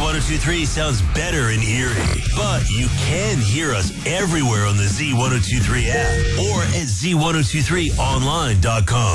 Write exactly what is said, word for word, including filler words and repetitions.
one oh two three sounds better in Erie. But you can hear us everywhere on the Z one oh two three app or at Z one oh two three online dot com.